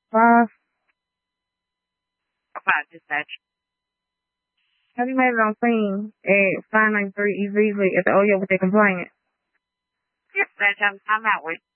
5. Five dispatch. Have you made it on scene at 593 East Beasley at the OYO with your complaint? Dispatch, I'm out with.